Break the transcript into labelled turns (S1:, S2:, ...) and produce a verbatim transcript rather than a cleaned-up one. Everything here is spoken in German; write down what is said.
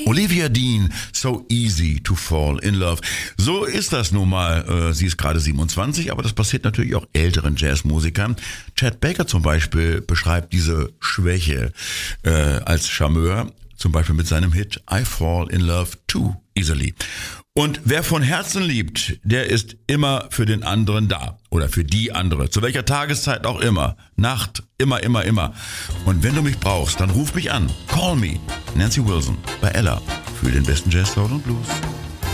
S1: Olivia Dean, So Easy to Fall in Love. So ist das nun mal. Sie ist gerade siebenundzwanzig, aber das passiert natürlich auch älteren Jazzmusikern. Chet Baker zum Beispiel beschreibt diese Schwäche äh, als Charmeur, zum Beispiel mit seinem Hit I Fall in Love Too Easily. Und wer von Herzen liebt, der ist immer für den anderen da. Oder für die andere. Zu welcher Tageszeit auch immer. Nacht, immer, immer, immer. Und wenn du mich brauchst, dann ruf mich an. Call me. Nancy Wilson bei Ella. Für den besten Jazz, Soul und Blues.